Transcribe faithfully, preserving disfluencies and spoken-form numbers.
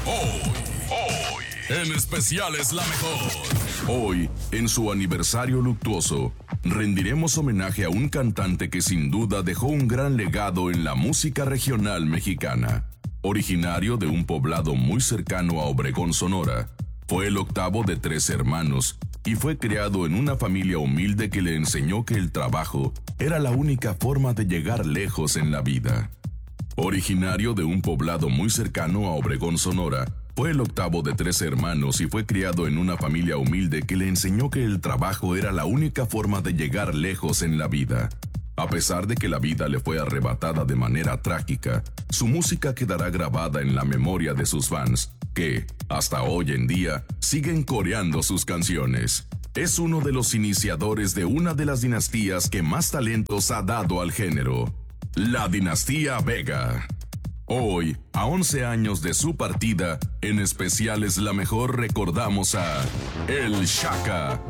Hoy, hoy, en especial es la mejor. Hoy, en su aniversario luctuoso, rendiremos homenaje a un cantante que sin duda dejó un gran legado en la música regional mexicana. Originario de un poblado muy cercano a Obregón, Sonora, fue el octavo de tres hermanos y fue criado en una familia humilde que le enseñó que el trabajo era la única forma de llegar lejos en la vida. Originario de un poblado muy cercano a Obregón, Sonora, fue el octavo de tres hermanos y fue criado en una familia humilde que le enseñó que el trabajo era la única forma de llegar lejos en la vida. A pesar de que la vida le fue arrebatada de manera trágica, su música quedará grabada en la memoria de sus fans, que, hasta hoy en día, siguen coreando sus canciones. Es uno de los iniciadores de una de las dinastías que más talentos ha dado al género, la dinastía Vega. Hoy, a once años de su partida, en especial es la mejor recordamos a El Shaka